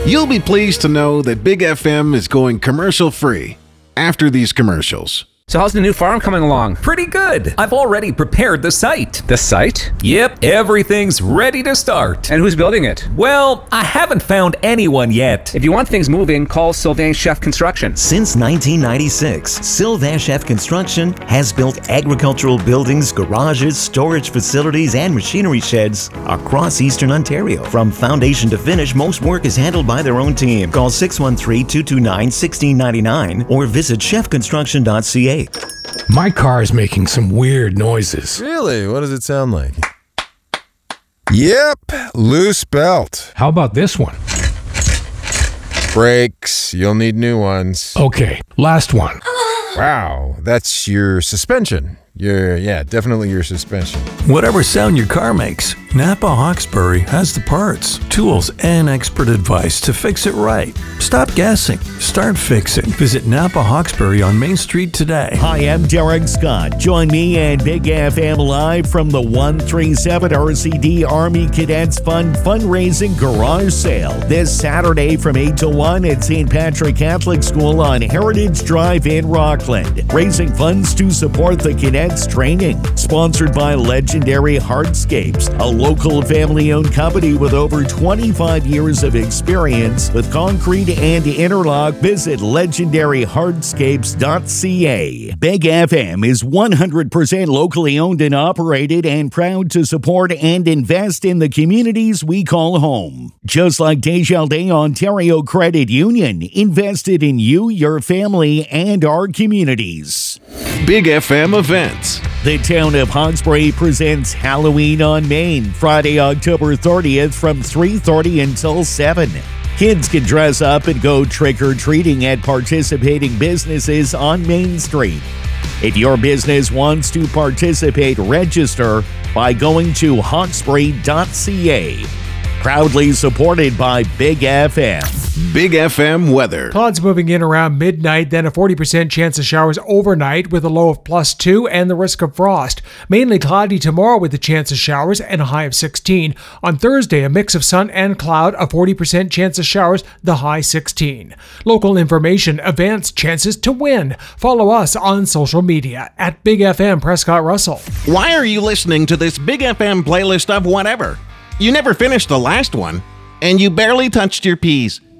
You'll be pleased to know that Big FM is going commercial-free after these commercials. So how's the new farm coming along? Pretty good. I've already prepared the site. The site? Yep, everything's ready to start. And who's building it? Well, I haven't found anyone yet. If you want things moving, call Sylvain Chef Construction. Since 1996, Sylvain Chef Construction has built agricultural buildings, garages, storage facilities, and machinery sheds across Eastern Ontario. From foundation to finish, most work is handled by their own team. Call 613-229-1699 or visit chefconstruction.ca. My car is making some weird noises. Really? What does it sound like? Yep, loose belt. How about this one? Brakes. You'll need new ones. Okay, last one. Wow, that's your suspension. Definitely your suspension. Whatever sound your car makes, Napa Hawkesbury has the parts, tools, and expert advice to fix it right. Stop guessing. Start fixing. Visit Napa Hawkesbury on Main Street today. Hi, I'm Derek Scott. Join me and Big FM live from the 137 RCD Army Cadets Fund fundraising garage sale this Saturday from 8 to 1 at St. Patrick Catholic School on Heritage Drive in Rockland, raising funds to support the cadets training. Sponsored by Legendary Hardscapes, a local family-owned company with over 25 years of experience with concrete and interlock. Visit legendaryhardscapes.ca. Big FM is 100% locally owned and operated and proud to support and invest in the communities we call home. Just like Desjardins Ontario Credit Union, invested in you, your family, and our communities. Big FM events. The town of Hawkesbury presents Halloween on Main, Friday, October 30th from 3:30 until 7. Kids can dress up and go trick-or-treating at participating businesses on Main Street. If your business wants to participate, register by going to hawkesbury.ca. Proudly supported by Big FM. Big FM weather. Clouds moving in around midnight, then a 40% chance of showers overnight with a low of +2 and the risk of frost. Mainly cloudy tomorrow with a chance of showers and a high of 16. On Thursday, a mix of sun and cloud, a 40% chance of showers, the high 16. Local information, events, chances to win. Follow us on social media at Big FM Prescott Russell. Why are you listening to this Big FM playlist of whatever? You never finished the last one, and you barely touched your P's.